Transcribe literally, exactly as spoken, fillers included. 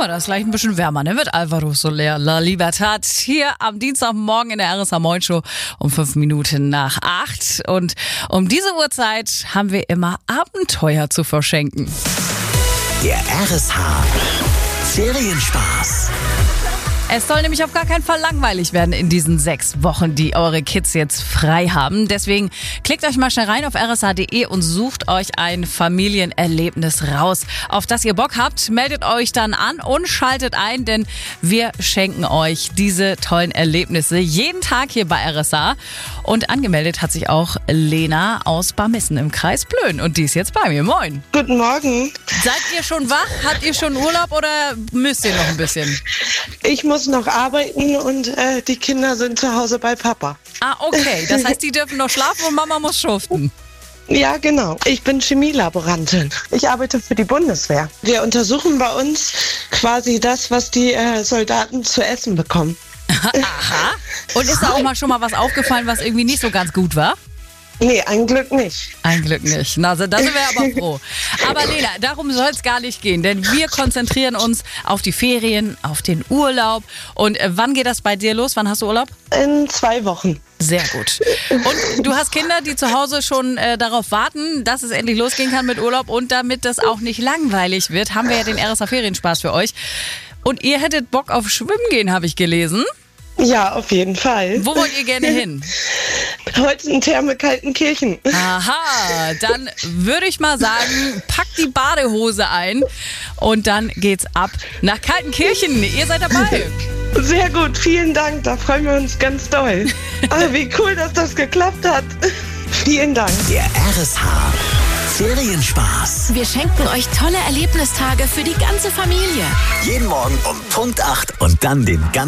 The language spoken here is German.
Oh, das ist gleich ein bisschen wärmer, ne? Mit Alvaro Soler, La Libertad. Hier am Dienstagmorgen in der R S H Moin Show um fünf Minuten nach acht. Und um diese Uhrzeit haben wir immer Abenteuer zu verschenken. Der R S H Ferienspaß. Es soll nämlich auf gar keinen Fall langweilig werden in diesen sechs Wochen, die eure Kids jetzt frei haben. Deswegen klickt euch mal schnell rein auf r s h punkt d e und sucht euch ein Familienerlebnis raus, auf das ihr Bock habt. Meldet euch dann an und schaltet ein, denn wir schenken euch diese tollen Erlebnisse jeden Tag hier bei R S H. Und angemeldet hat sich auch Lena aus Barmissen im Kreis Plön und die ist jetzt bei mir. Moin. Guten Morgen. Seid ihr schon wach? Habt ihr schon Urlaub oder müsst ihr noch ein bisschen? Ich muss noch arbeiten und äh, die Kinder sind zu Hause bei Papa. Ah, okay. Das heißt, die dürfen noch schlafen und Mama muss schuften. Ja, genau. Ich bin Chemielaborantin. Ich arbeite für die Bundeswehr. Wir untersuchen bei uns quasi das, was die äh, Soldaten zu essen bekommen. Aha. Und ist da auch mal schon mal was aufgefallen, was irgendwie nicht so ganz gut war? Nee, ein Glück nicht. Ein Glück nicht. Na, da sind wir aber froh. Aber Lena, darum soll es gar nicht gehen, denn wir konzentrieren uns auf die Ferien, auf den Urlaub. Und äh, wann geht das bei dir los? Wann hast du Urlaub? In zwei Wochen. Sehr gut. Und du hast Kinder, die zu Hause schon äh, darauf warten, dass es endlich losgehen kann mit Urlaub. Und damit das auch nicht langweilig wird, haben wir ja den R S H Ferienspaß für euch. Und ihr hättet Bock auf Schwimmen gehen, habe ich gelesen. Ja, auf jeden Fall. Wo wollt ihr gerne hin? Heute in Therme Kaltenkirchen. Aha, dann würde ich mal sagen, packt die Badehose ein und dann geht's ab nach Kaltenkirchen. Ihr seid dabei. Sehr gut, vielen Dank. Da freuen wir uns ganz doll. Ah, wie cool, dass das geklappt hat. Vielen Dank. Der R S H Ferienspaß. Wir schenken euch tolle Erlebnistage für die ganze Familie. Jeden Morgen um Punkt acht und dann den ganzen